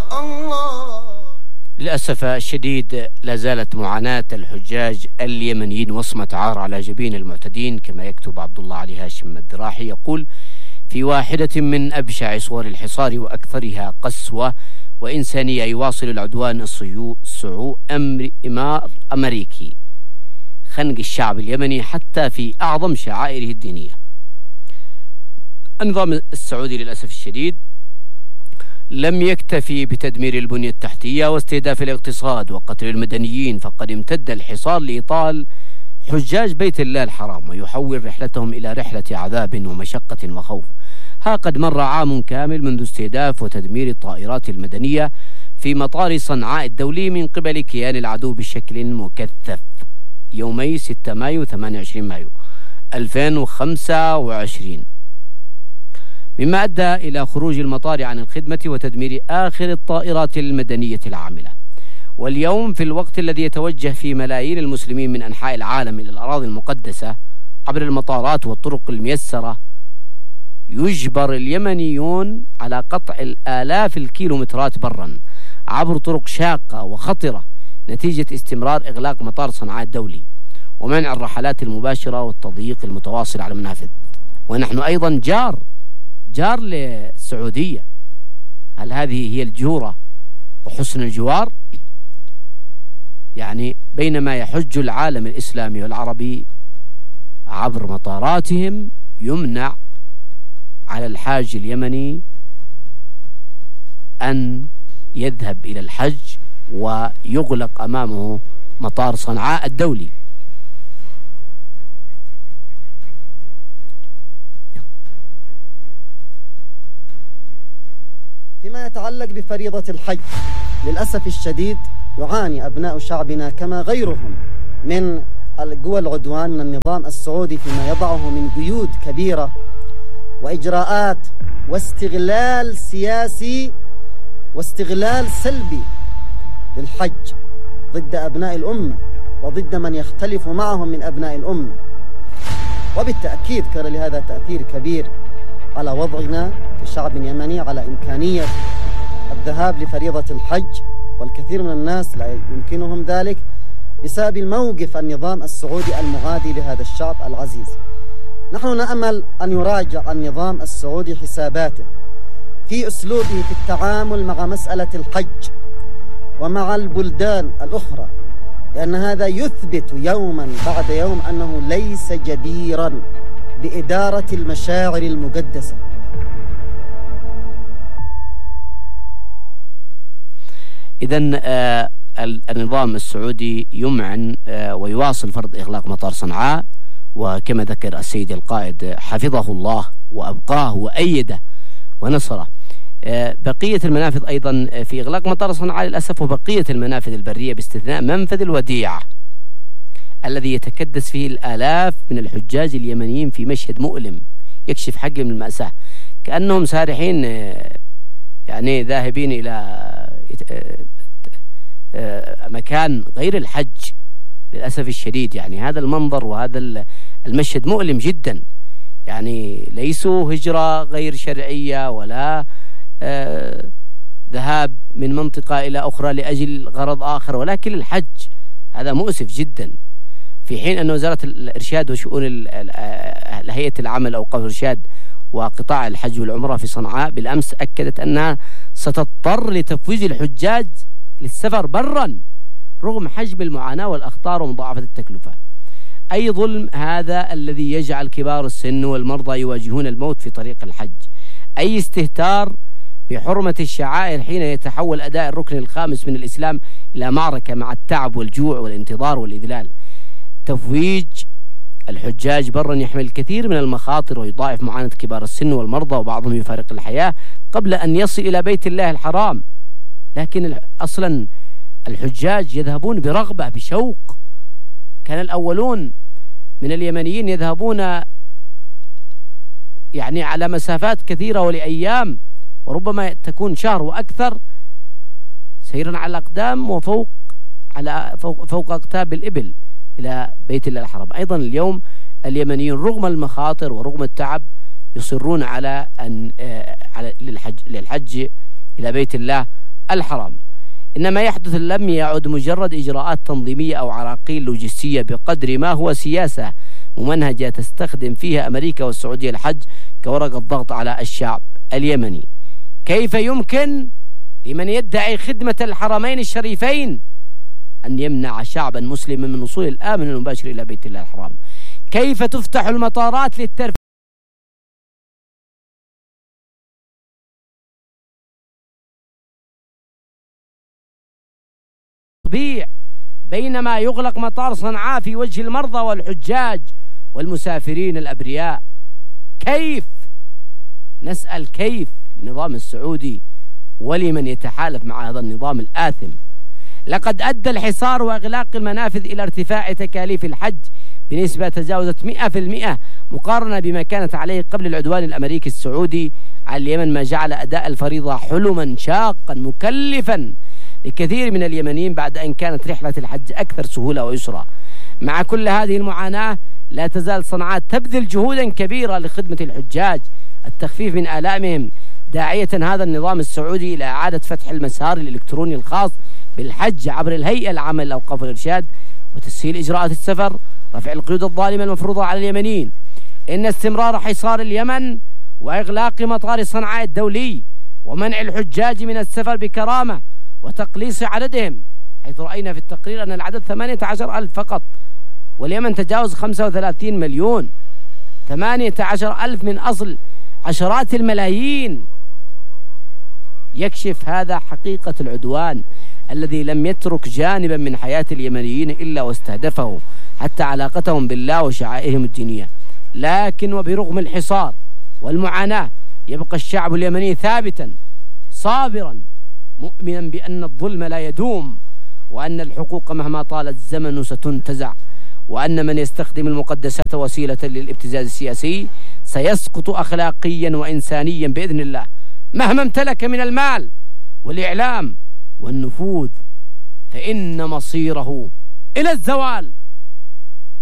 للأسف الشديد لا زالت معاناة الحجاج اليمنيين وصمة عار على جبين المعتدين، كما يكتب عبد الله علي هاشم الدراحي يقول: في واحدة من أبشع صور الحصار وأكثرها قسوة وإنسانية يواصل العدوان الصعو أمريكي خنق الشعب اليمني حتى في أعظم شعائره الدينية. النظام السعودي للأسف الشديد لم يكتفي بتدمير البنية التحتية واستهداف الاقتصاد وقتل المدنيين، فقد امتد الحصار لإيطال حجاج بيت الله الحرام ويحول رحلتهم إلى رحلة عذاب ومشقة وخوف. ها قد مر عام كامل منذ استهداف وتدمير الطائرات المدنية في مطار صنعاء الدولي من قبل كيان العدو بشكل مكثف يومي 6 مايو 28 مايو 2025، مما أدى إلى خروج المطار عن الخدمة وتدمير آخر الطائرات المدنية العاملة. واليوم في الوقت الذي يتوجه فيه ملايين المسلمين من أنحاء العالم إلى الأراضي المقدسة عبر المطارات والطرق الميسرة، يجبر اليمنيون على قطع الآلاف الكيلومترات برا عبر طرق شاقة وخطرة نتيجة استمرار إغلاق مطار صنعاء الدولي ومنع الرحلات المباشرة والتضييق المتواصل على المنافذ. ونحن أيضا جار للسعودية. هل هذه هي الجورة وحسن الجوار؟ يعني بينما يحج العالم الإسلامي والعربي عبر مطاراتهم، يمنع على الحاج اليمني أن يذهب إلى الحج ويغلق أمامه مطار صنعاء الدولي. فيما يتعلق بفريضة الحج، للأسف الشديد يعاني أبناء شعبنا كما غيرهم من قوى العدوان من النظام السعودي فيما يضعه من قيود كبيرة وإجراءات واستغلال سياسي واستغلال سلبي للحج ضد أبناء الأمة وضد من يختلف معهم من أبناء الأمة. وبالتأكيد كان لهذا تأثير كبير على وضعنا كشعب يمني على إمكانية الذهاب لفريضة الحج، والكثير من الناس لا يمكنهم ذلك بسبب الموقف النظام السعودي المعادي لهذا الشعب العزيز. نحن نأمل أن يراجع النظام السعودي حساباته في أسلوبه في التعامل مع مسألة الحج ومع البلدان الأخرى، لأن هذا يثبت يوما بعد يوم أنه ليس جديرا بإدارة المشاعر المقدسة. إذن النظام السعودي يمعن ويواصل فرض إغلاق مطار صنعاء، وكما ذكر السيد القائد حفظه الله وأبقاه وأيده ونصره، بقية المنافذ أيضا في إغلاق مطار صنعاء للأسف، وبقية المنافذ البرية باستثناء منفذ الوديعة الذي يتكدس فيه الآلاف من الحجاج اليمنيين في مشهد مؤلم يكشف حقهم من المأساة، كأنهم سارحين يعني ذاهبين إلى مكان غير الحج للأسف الشديد. يعني هذا المنظر وهذا المشهد مؤلم جدا، يعني ليسوا هجرة غير شرعية ولا ذهاب من منطقة إلى أخرى لأجل غرض آخر، ولكن الحج. هذا مؤسف جدا، في حين أن وزارة الإرشاد وشؤون هيئة العمل أو قبل الإرشاد وقطاع الحج والعمرة في صنعاء بالأمس أكدت أنها ستضطر لتفويض الحجاج للسفر برا رغم حجم المعاناة والأخطار ومضاعفة التكلفة. أي ظلم هذا الذي يجعل كبار السن والمرضى يواجهون الموت في طريق الحج؟ أي استهتار بحرمة الشعائر حين يتحول أداء الركن الخامس من الإسلام إلى معركة مع التعب والجوع والانتظار والإذلال؟ تفويج الحجاج برا يحمل الكثير من المخاطر ويضاعف معاناة كبار السن والمرضى، وبعضهم يفارق الحياة قبل أن يصل إلى بيت الله الحرام. لكن أصلا الحجاج يذهبون برغبة بشوق. كان الأولون من اليمنيين يذهبون يعني على مسافات كثيرة ولأيام، وربما تكون شهر وأكثر، سيرا على الأقدام وفوق فوق أقتاب الإبل إلى بيت الله الحرام. أيضا اليوم اليمنيين رغم المخاطر ورغم التعب يصرون على للحج إلى بيت الله الحرام. إنما يحدث لم يعد مجرد إجراءات تنظيمية أو عراقيل لوجستية بقدر ما هو سياسة ممنهجة تستخدم فيها أمريكا والسعودية الحج كورقة ضغط على الشعب اليمني. كيف يمكن لمن يدعي خدمة الحرمين الشريفين أن يمنع شعبا مسلما من وصول الآمن المباشر إلى بيت الله الحرام؟ كيف تفتح المطارات للترفيه بينما يغلق مطار صنعاء في وجه المرضى والحجاج والمسافرين الأبرياء؟ كيف؟ نسأل كيف للنظام السعودي ولمن يتحالف مع هذا النظام الآثم. لقد أدى الحصار وإغلاق المنافذ إلى ارتفاع تكاليف الحج بنسبة تجاوزت 100% مقارنة بما كانت عليه قبل العدوان الأمريكي السعودي على اليمن، ما جعل أداء الفريضة حلما شاقا مكلفا لكثير من اليمنيين بعد أن كانت رحلة الحج أكثر سهولة ويسرى. مع كل هذه المعاناة لا تزال صنعاء تبذل جهودا كبيرة لخدمة الحجاج التخفيف من آلامهم، داعية هذا النظام السعودي إلى إعادة فتح المسار الإلكتروني الخاص بالحج عبر الهيئة العامة للأوقاف والإرشاد وتسهيل إجراءات السفر، رفع القيود الظالمة المفروضة على اليمنيين. إن استمرار حصار اليمن وإغلاق مطار صنعاء الدولي ومنع الحجاج من السفر بكرامة وتقليص عددهم، حيث رأينا في التقرير أن العدد 18,000 فقط واليمن تجاوز 35 مليون، 18,000 من أصل عشرات الملايين. يكشف هذا حقيقة العدوان الذي لم يترك جانبا من حياة اليمنيين إلا واستهدفه، حتى علاقتهم بالله وشعائرهم الدينية. لكن وبرغم الحصار والمعاناة يبقى الشعب اليمني ثابتا صابرا مؤمنا بأن الظلم لا يدوم، وأن الحقوق مهما طال الزمن ستنتزع، وأن من يستخدم المقدسات وسيلة للابتزاز السياسي سيسقط أخلاقيا وإنسانيا بإذن الله مهما امتلك من المال والإعلام والنفوذ، فإن مصيره إلى الزوال.